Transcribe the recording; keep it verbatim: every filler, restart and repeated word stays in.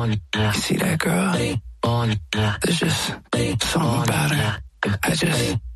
You see that girl? There's just something about her. I just